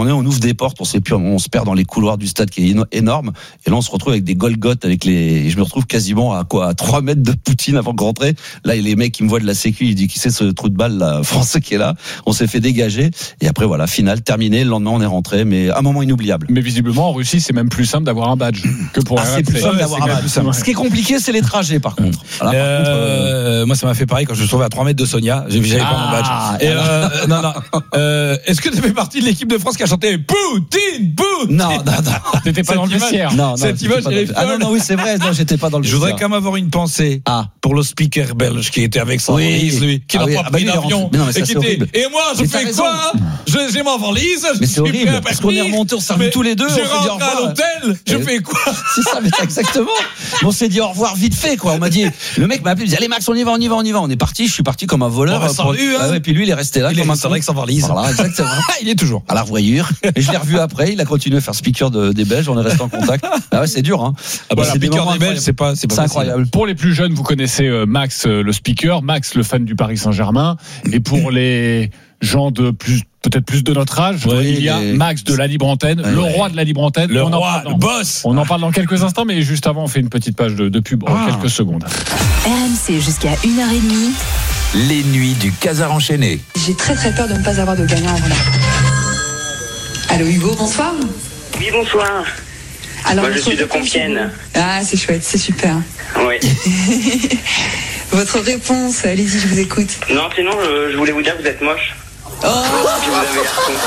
moment donné, on ouvre des portes, on se perd dans les couloirs du stade qui est énorme. Et là, on se retrouve avec des Golgoth je me retrouve quasiment à 3 mètres de Poutine avant de rentrer. Là, les mecs qui me voient de la sécu, ils disent qui c'est ce trou de balle là, français qui est là. On s'est fait dégager. Et après, voilà, finale terminée. Le lendemain, on est rentré. Mais un moment inoubliable. Mais visiblement, en Russie, c'est même plus simple d'avoir un badge que pour RMC. C'est plus simple d'avoir un badge. Ce qui est compliqué, c'est les trajets, par contre. Moi, ça m'a fait pareil quand je me trouvais à 3 mètres de Sonia. J'avais pas mon badge. Non. Est-ce que tu fais partie de l'équipe de France qui a chanté Poutine, Poutine? Non. T'étais pas dans le vestiaire. Non, cette image, elle est folle. Ah non, oui, c'est vrai. Non, j'étais pas dans le vestiaire. Je voudrais quand même avoir une pensée pour le speaker belge qui était avec son valise, lui, qui n'a pas pris d'avion. Et qui était. Et moi, je fais quoi? J'ai ma valise. Mais c'est horrible. Parce qu'on est remontés, on s'est remis tous les deux. Je rentre à l'hôtel. Je fais quoi? C'est ça, mais exactement. On s'est dit au revoir vite fait, quoi. On m'a dit, le mec m'a appelé, il dit allez Max, on y va. On est parti. Je suis parti comme un voleur. Et puis lui, il est resté là comme un con. Sans valise. Voilà, exactement. Il est toujours à la revoyure. Et je l'ai revu après. Il a continué à faire speaker des Belges. On est resté en contact. Ah ouais, c'est dur, hein. Le speaker des Belges, c'est incroyable. Pour les plus jeunes, vous connaissez Max, le speaker, Max, le fan du Paris Saint-Germain. Et pour les gens de peut-être plus de notre âge, il y a Max de la libre antenne, le roi de la libre antenne. Le roi, le boss. On en parle dans quelques instants, mais juste avant, on fait une petite page de pub en quelques secondes. RMC jusqu'à 1h30. Les nuits du Casar enchaîné. J'ai très très peur de ne pas avoir de gagnant avant la fin. Allô Hugo, bonsoir. Oui, bonsoir. Alors, moi je suis de Compiègne. Ah, c'est chouette, c'est super. Oui. Votre réponse, allez-y, je vous écoute. Non, sinon je voulais vous dire que vous êtes moche. Oh, je vous avais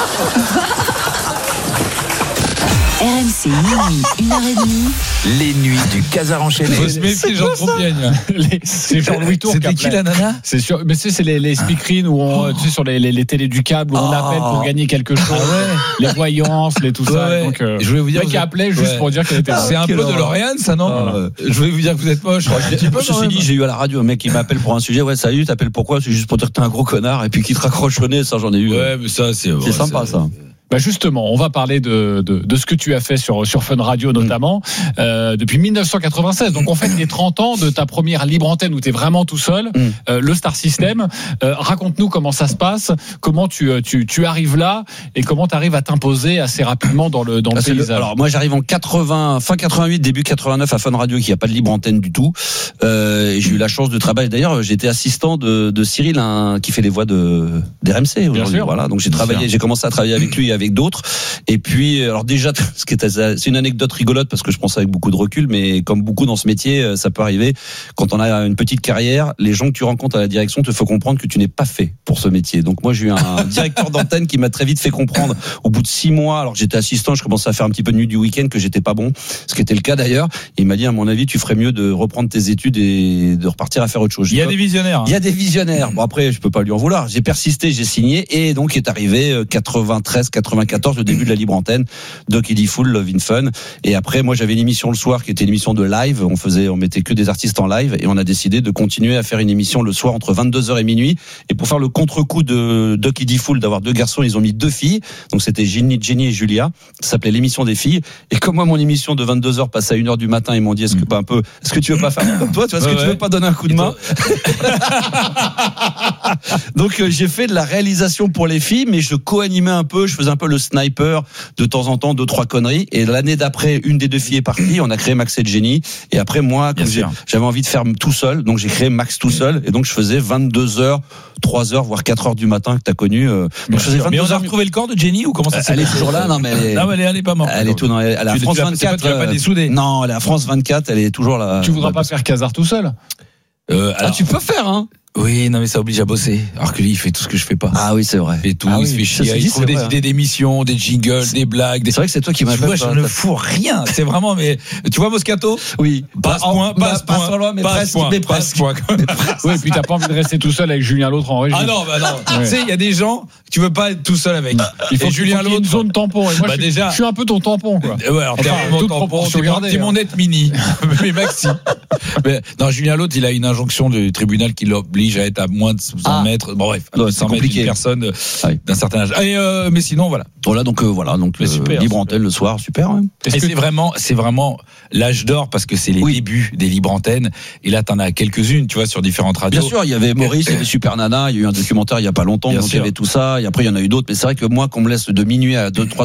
RMC minuit, 1h30. Les nuits du Casar enchaîné. Faut se méfier, Jean de Compiègne. C'est Jean-Louis Tour. C'était qui la nana? C'est sûr, mais c'est les speakerines où tu sais, sur les télés du câble où on appelle pour gagner quelque chose. Les voyances, tout ça. Donc, je voulais vous dire. Le mec qui appelait juste pour dire qu'elle était. C'est un peu de Lauriane, ça, non? Je voulais vous dire que vous êtes moche. Ceci dit, j'ai eu à la radio un mec qui m'appelle pour un sujet. Ouais, salut, t'appelles pourquoi? C'est juste pour dire que t'es un gros connard et puis qui te raccroche au nez. Ça, j'en ai eu. Ouais, mais ça, c'est sympa, ça. Bah justement, on va parler de ce que tu as fait sur Fun Radio notamment depuis 1996. Donc on fête les 30 ans de ta première libre antenne où tu es vraiment tout seul, le Star System. Raconte-nous comment ça se passe, comment tu arrives là et comment tu arrives à t'imposer assez rapidement dans le paysage. Alors moi j'arrive en fin 88, début 89 à Fun Radio qui a pas de libre antenne du tout. Et j'ai eu la chance de travailler. D'ailleurs, j'étais assistant de Cyril qui fait les voix d'RMC aujourd'hui. Voilà, donc j'ai commencé à travailler avec lui et avec d'autres. Et puis, alors déjà, c'est une anecdote rigolote parce que je pense avec beaucoup de recul, mais comme beaucoup dans ce métier, ça peut arriver. Quand on a une petite carrière, les gens que tu rencontres à la direction te font comprendre que tu n'es pas fait pour ce métier. Donc moi, j'ai eu un directeur d'antenne qui m'a très vite fait comprendre. Au bout de 6 mois, alors que j'étais assistant, je commençais à faire un petit peu de nuit du week-end, que j'étais pas bon, ce qui était le cas d'ailleurs. Il m'a dit, à mon avis, tu ferais mieux de reprendre tes études et de repartir à faire autre chose. Il y a des visionnaires. Il y a des visionnaires. Bon après, je peux pas lui en vouloir. J'ai persisté, j'ai signé et donc est arrivé 93, 94, le début de la libre antenne, Doc Eddie Fool, Love in Fun. Et après, moi, j'avais une émission le soir qui était une émission de live. On mettait que des artistes en live et on a décidé de continuer à faire une émission le soir entre 22h et minuit. Et pour faire le contre-coup de Doc Eddie Fool, d'avoir 2 garçons, ils ont mis 2 filles. Donc c'était Jenny et Julia. Ça s'appelait l'émission des filles. Et comme moi, mon émission de 22h passe à 1h du matin, ils m'ont dit, est-ce que tu veux pas faire comme toi? Est-ce que tu veux pas donner un coup de main? Donc j'ai fait de la réalisation pour les filles, mais je co-animais un peu, je faisais un peu le sniper de temps en temps, 2-3 conneries. Et l'année d'après, une des 2 filles est partie, on a créé Max et Jenny. Et après, moi, comme j'avais envie de faire tout seul, donc j'ai créé Max tout seul. Et donc je faisais 22h, 3h, voire 4h du matin que t'as connu. Donc je faisais 22h. Mais on a retrouvé le corps de Jenny ou comment ça s'est Elle est toujours là, non mais elle est pas morte. Elle est tout, non, elle est à France 24. Tu l'as pas dessoudée. Non, elle est à France 24, elle est toujours là. Tu voudras pas faire Casar tout seul? Alors, tu peux faire, hein. Oui, non mais ça oblige à bosser. Alors que lui, il fait tout ce que je fais pas. Ah oui, c'est vrai. Il fait tout, il se fait chier. Il trouve des idées d'émissions, des jingles, des blagues. C'est vrai que c'est toi qui m'as fait. Moi, je ne fous rien. C'est vraiment, mais tu vois Moscato? Oui. Passe point. Oui, et puis t'as pas envie de rester tout seul avec Julien Lautre en régie. Ah non, bah non. Tu sais, il y a des gens, tu veux pas être tout seul avec. Il faut Julien Lautre. Une zone tampon. Et moi, déjà, je suis un peu ton tampon, quoi. Ouais, alors t'es mon tampon. T'es mon net mini. Mais Maxi. Non, Julien Lautre, il a une injonction du tribunal qui l'oblige à être à moins de 100 mètres. Bon, bref, 100 mètres d'une personne d'un certain âge. Mais sinon, voilà. Donc libre antenne le soir, super. Hein. Et c'est vraiment l'âge d'or parce que c'est les débuts des libres antennes. Et là, t'en as quelques-unes, tu vois, sur différentes radios. Bien sûr, il y avait Maurice, il y avait Super Nana, il y a eu un documentaire il y a pas longtemps, donc il y avait tout ça. Et après, il y en a eu d'autres. Mais c'est vrai que moi, qu'on me laisse de minuit à 2-3